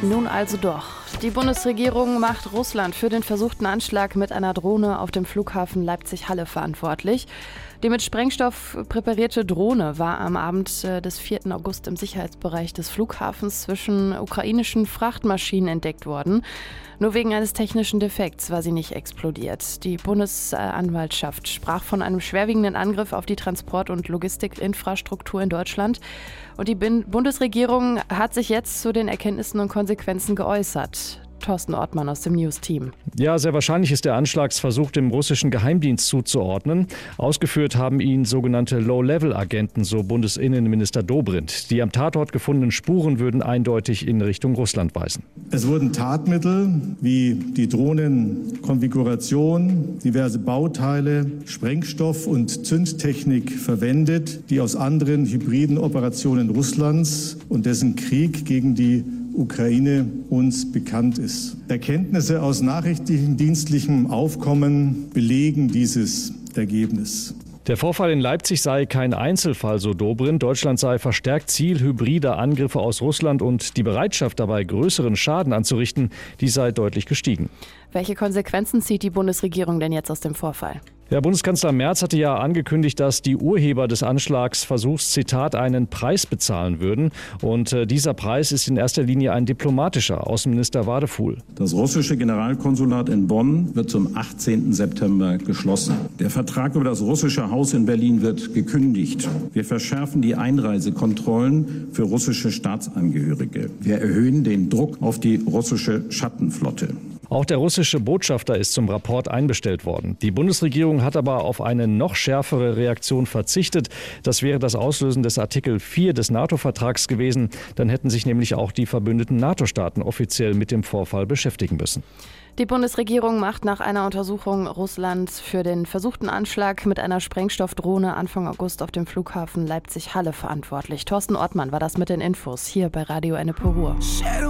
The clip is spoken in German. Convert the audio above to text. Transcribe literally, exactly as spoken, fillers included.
Nun also doch. Die Bundesregierung macht Russland für den versuchten Anschlag mit einer Drohne auf dem Flughafen Leipzig-Halle verantwortlich. Die mit Sprengstoff präparierte Drohne war am Abend des vierten August im Sicherheitsbereich des Flughafens zwischen ukrainischen Frachtmaschinen entdeckt worden. Nur wegen eines technischen Defekts war sie nicht explodiert. Die Bundesanwaltschaft sprach von einem schwerwiegenden Angriff auf die Transport- und Logistikinfrastruktur in Deutschland. Und die Bundesregierung hat sich jetzt zu den Erkenntnissen und Konsequenzen geäußert. Thorsten Ortmann aus dem News-Team. Ja, sehr wahrscheinlich ist der Anschlagsversuch dem russischen Geheimdienst zuzuordnen. Ausgeführt haben ihn sogenannte Low-Level-Agenten, so Bundesinnenminister Dobrindt. Die am Tatort gefundenen Spuren würden eindeutig in Richtung Russland weisen. Es wurden Tatmittel wie die Drohnenkonfiguration, diverse Bauteile, Sprengstoff und Zündtechnik verwendet, die aus anderen hybriden Operationen Russlands und dessen Krieg gegen die Ukraine uns bekannt ist. Erkenntnisse aus nachrichtendienstlichem Aufkommen belegen dieses Ergebnis. Der Vorfall in Leipzig sei kein Einzelfall, so Dobrindt. Deutschland sei verstärkt Ziel hybrider Angriffe aus Russland und die Bereitschaft dabei, größeren Schaden anzurichten, die sei deutlich gestiegen. Welche Konsequenzen zieht die Bundesregierung denn jetzt aus dem Vorfall? Ja, Bundeskanzler Merz hatte ja angekündigt, dass die Urheber des Anschlagsversuchs, Zitat, einen Preis bezahlen würden. Und äh, dieser Preis ist in erster Linie ein diplomatischer. Außenminister Wadefuhl. Das russische Generalkonsulat in Bonn wird zum achtzehnten September geschlossen. Der Vertrag über das russische Haus in Berlin wird gekündigt. Wir verschärfen die Einreisekontrollen für russische Staatsangehörige. Wir erhöhen den Druck auf die russische Schattenflotte. Auch der russische Botschafter ist zum Rapport einbestellt worden. Die Bundesregierung hat aber auf eine noch schärfere Reaktion verzichtet. Das wäre das Auslösen des Artikel vier des NATO-Vertrags gewesen. Dann hätten sich nämlich auch die verbündeten NATO-Staaten offiziell mit dem Vorfall beschäftigen müssen. Die Bundesregierung macht nach einer Untersuchung Russlands für den versuchten Anschlag mit einer Sprengstoffdrohne Anfang August auf dem Flughafen Leipzig-Halle verantwortlich. Thorsten Ortmann war das mit den Infos hier bei Radio Ennepe Ruhr.